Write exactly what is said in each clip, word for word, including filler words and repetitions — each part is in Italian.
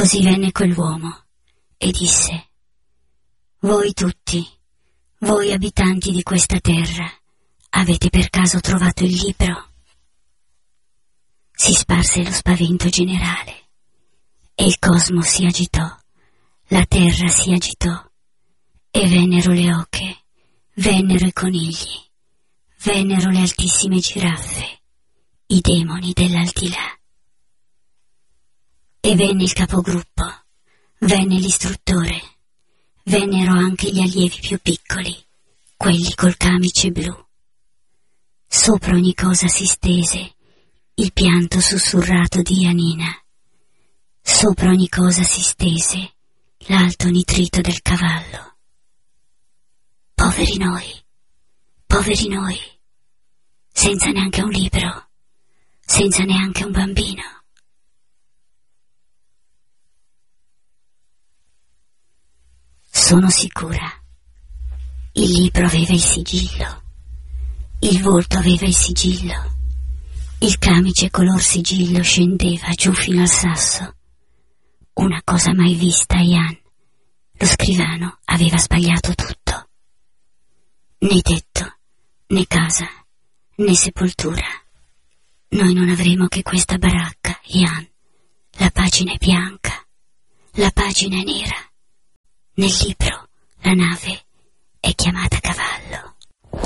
Così venne quell'uomo e disse: voi tutti, voi abitanti di questa terra, avete per caso trovato il libro? Si sparse lo spavento generale e il cosmo si agitò, la terra si agitò e vennero le oche, vennero i conigli, vennero le altissime giraffe, i demoni dell'aldilà. E venne il capogruppo, venne l'istruttore, vennero anche gli allievi più piccoli, quelli col camice blu. Sopra ogni cosa si stese il pianto sussurrato di Anina. Sopra ogni cosa si stese l'alto nitrito del cavallo. Poveri noi, poveri noi, senza neanche un libro, senza neanche un bambino. Sono sicura. Il libro aveva il sigillo, il volto aveva il sigillo, il camice color sigillo scendeva giù fino al sasso. Una cosa mai vista, Ian. Lo scrivano aveva sbagliato tutto. Né tetto, né casa, né sepoltura. Noi non avremo che questa baracca, Ian. La pagina è bianca, la pagina è nera. Nel libro la nave è chiamata cavallo.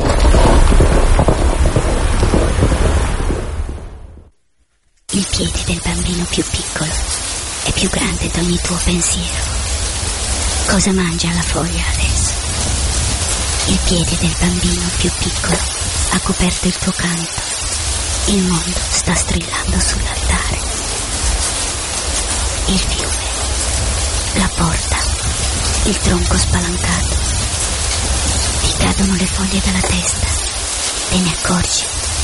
Il piede del bambino più piccolo è più grande di ogni tuo pensiero. Cosa mangia la foglia adesso? Il piede del bambino più piccolo ha coperto il tuo canto. Il mondo sta strillando sull'altare. Il fiume, la porta, il tronco spalancato. Ti cadono le foglie dalla testa, te ne accorgi.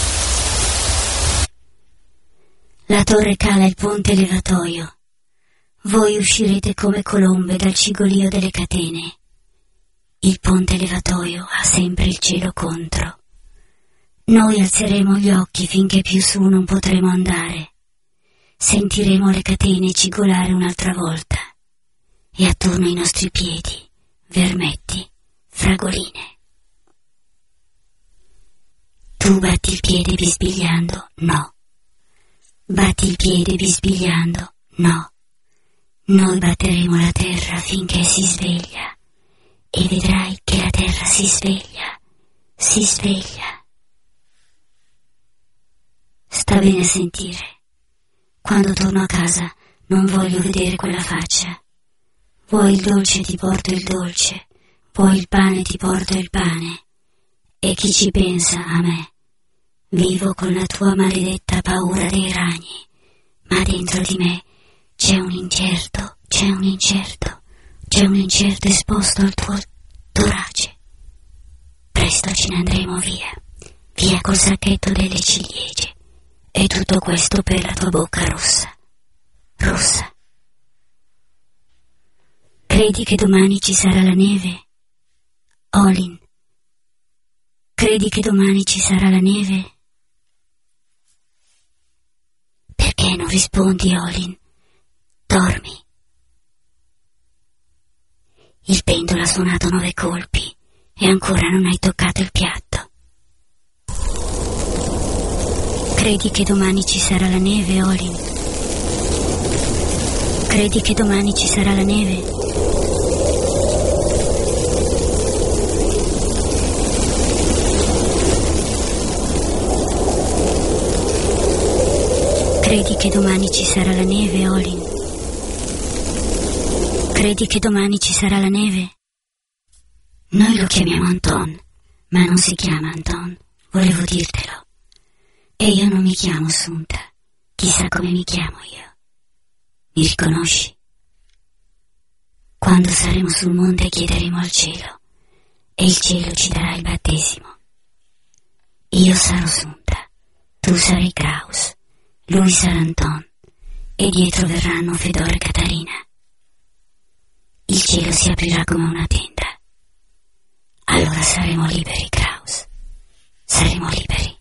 La torre cala il ponte levatoio. Voi uscirete come colombe dal cigolio delle catene. Il ponte levatoio ha sempre il cielo contro. Noi alzeremo gli occhi finché più su non potremo andare. Sentiremo le catene cigolare un'altra volta. E attorno ai nostri piedi, vermetti, fragoline. Tu batti il piede bisbigliando, no. Batti il piede bisbigliando, no. Noi batteremo la terra finché si sveglia, e vedrai che la terra si sveglia, si sveglia. Sta bene a sentire. Quando torno a casa non voglio vedere quella faccia. Vuoi il dolce ti porto il dolce, vuoi il pane ti porto il pane. E chi ci pensa a me? Vivo con la tua maledetta paura dei ragni, ma dentro di me c'è un incerto, c'è un incerto, c'è un incerto esposto al tuo torace. Presto ce ne andremo via, via col sacchetto delle ciliegie, e tutto questo per la tua bocca rossa, rossa. Credi che domani ci sarà la neve? Olin, credi che domani ci sarà la neve? Perché non rispondi, Olin? Dormi. Il pendolo ha suonato nove colpi e ancora non hai toccato il piatto. Credi che domani ci sarà la neve, Olin? Credi che domani ci sarà la neve? Credi che domani ci sarà la neve, Olin? Credi che domani ci sarà la neve? Noi lo chiamiamo Anton, ma non si chiama Anton, volevo dirtelo. E io non mi chiamo Sunta, chissà come mi chiamo io. Mi riconosci? Quando saremo sul monte chiederemo al cielo, e il cielo ci darà il battesimo. Io sarò Sunta, tu sarai Kraus, lui sarà Anton, e dietro verranno Fedor e Catarina. Il cielo si aprirà come una tenda. Allora saremo liberi, Kraus. Saremo liberi.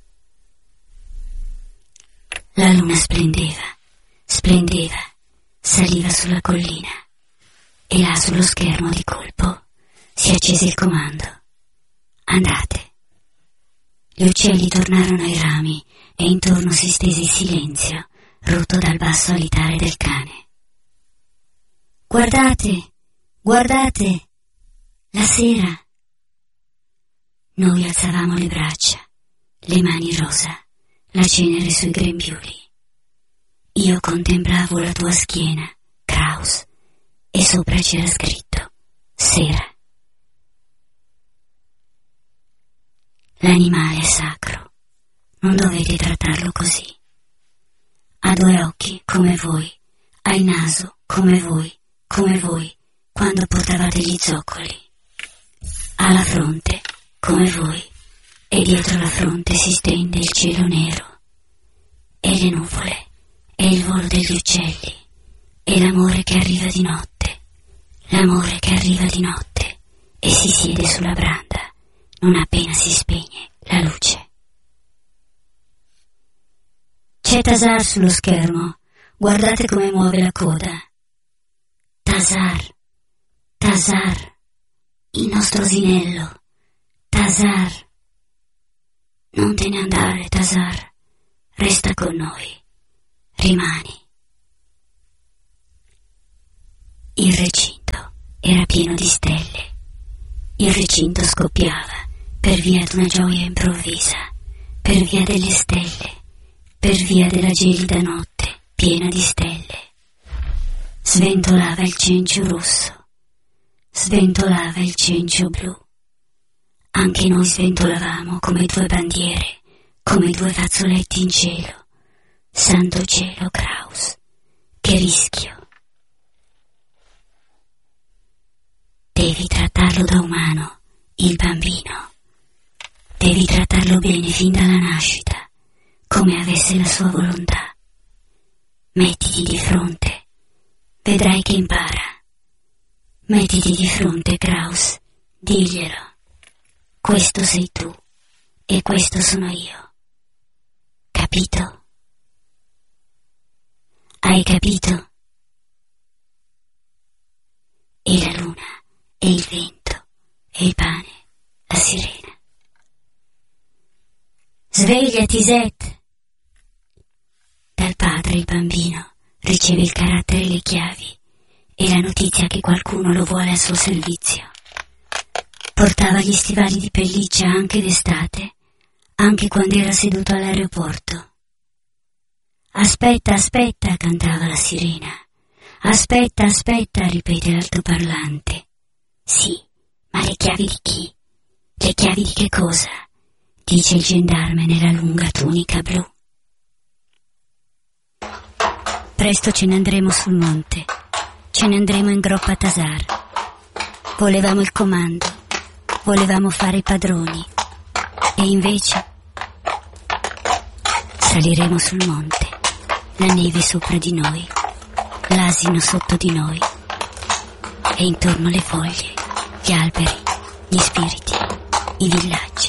La luna splendeva, splendeva, saliva sulla collina e là sullo schermo di colpo si accese il comando. Andate. Gli uccelli tornarono ai rami e intorno si stese il silenzio, rotto dal basso alitare del cane. Guardate, guardate, la sera. Noi alzavamo le braccia, le mani rosa, la cenere sui grembiuli. Io contemplavo la tua schiena, Kraus, e sopra c'era scritto sera. L'animale è sacro, non dovete trattarlo così. Ha due occhi come voi, ha il naso come voi, come voi, quando portavate gli zoccoli. Ha la fronte come voi, e dietro la fronte si stende il cielo nero, e le nuvole, e il volo degli uccelli, e l'amore che arriva di notte, l'amore che arriva di notte, e si siede sulla branda, non appena si spegne la luce. C'è Tasar sullo schermo, guardate come muove la coda. Tasar, Tasar, il nostro asinello, Tasar. Non te ne andare, Tasar, resta con noi, rimani. Il recinto era pieno di stelle. Il recinto scoppiava per via d'una gioia improvvisa, per via delle stelle, per via della gelida notte piena di stelle. Sventolava il cencio rosso, sventolava il cencio blu. Anche noi sventolavamo come due bandiere, come due fazzoletti in cielo. Santo cielo, Kraus, che rischio! Devi trattarlo da umano, il bambino. Devi trattarlo bene fin dalla nascita, come avesse la sua volontà. Mettiti di fronte, vedrai che impara. Mettiti di fronte, Kraus, diglielo. Questo sei tu e questo sono io. Capito? Hai capito? E la luna, e il vento, e il pane, la sirena. Svegliati, Zet! Dal padre il bambino riceve il carattere e le chiavi e la notizia che qualcuno lo vuole al suo servizio. Portava gli stivali di pelliccia anche d'estate, anche quando era seduto all'aeroporto. Aspetta, aspetta, cantava la sirena. Aspetta, aspetta, ripete l'altoparlante. Sì, ma le chiavi di chi? Le chiavi di che cosa? Dice il gendarme nella lunga tunica blu. Presto ce ne andremo sul monte, ce ne andremo in groppa Tasar. Volevamo il comando. Volevamo fare i padroni e invece saliremo sul monte, la neve sopra di noi, l'asino sotto di noi e intorno le foglie, gli alberi, gli spiriti, i villaggi.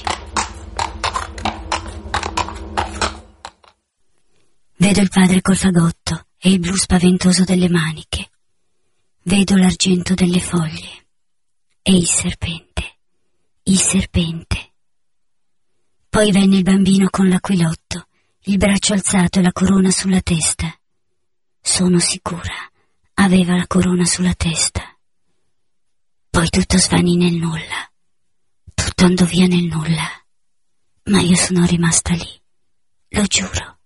Vedo il padre col fagotto e il blu spaventoso delle maniche, vedo l'argento delle foglie e il serpente. Il serpente. Poi venne il bambino con l'aquilotto, il braccio alzato e la corona sulla testa. Sono sicura, aveva la corona sulla testa. Poi tutto svanì nel nulla, tutto andò via nel nulla, ma io sono rimasta lì, lo giuro.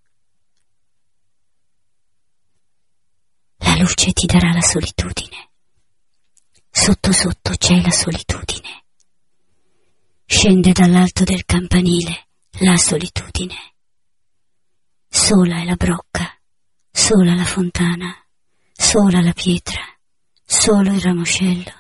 La luce ti darà la solitudine. Sotto sotto c'è la solitudine. Scende dall'alto del campanile la solitudine. Sola è la brocca, sola la fontana, sola la pietra, solo il ramoscello.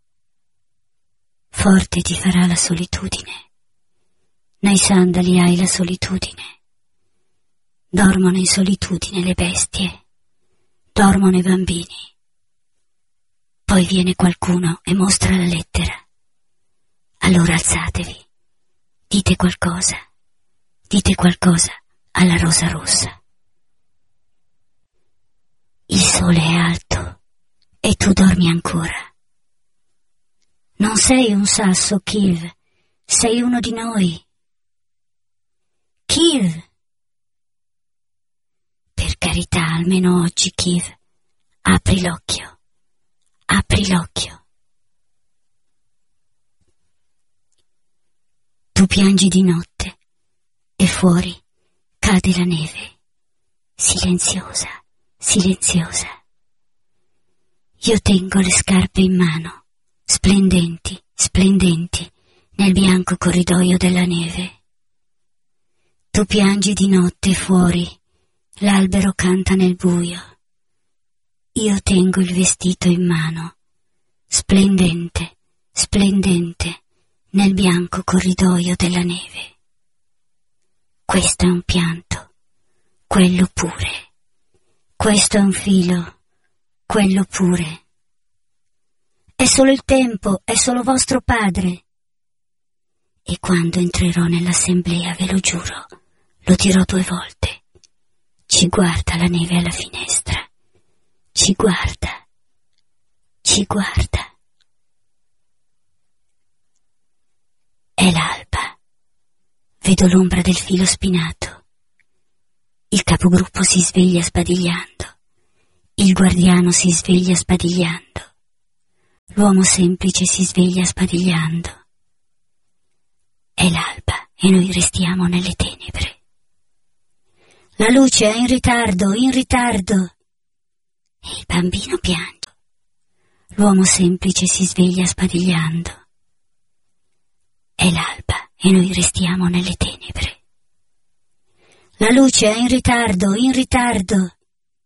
Forte ti farà la solitudine. Nei sandali hai la solitudine. Dormono in solitudine le bestie, dormono i bambini. Poi viene qualcuno e mostra la lettera. Allora alzatevi, dite qualcosa, dite qualcosa alla rosa rossa. Il sole è alto, Tu dormi ancora. Non sei un sasso, Kiev, sei uno di noi. Kiev! Per carità, almeno oggi, Kiev, apri l'occhio, apri l'occhio. Tu piangi di notte e fuori cade la neve, silenziosa, silenziosa. Io tengo le scarpe in mano, splendenti, splendenti, nel bianco corridoio della neve. Tu piangi di notte fuori, l'albero canta nel buio. Io tengo il vestito in mano, splendente, splendente, nel bianco corridoio della neve. Questo è un pianto, quello pure. Questo è un filo, quello pure. È solo il tempo, è solo vostro padre. E quando entrerò nell'assemblea, ve lo giuro, lo dirò due volte. Ci guarda la neve alla finestra. Ci guarda. Ci guarda. È l'alba. Vedo l'ombra del filo spinato. Il capogruppo si sveglia sbadigliando. Il guardiano si sveglia sbadigliando. L'uomo semplice si sveglia sbadigliando. È l'alba e noi restiamo nelle tenebre. La luce è in ritardo, in ritardo. E il bambino piange. L'uomo semplice si sveglia sbadigliando. È l'alba e noi restiamo nelle tenebre. La luce è in ritardo, in ritardo.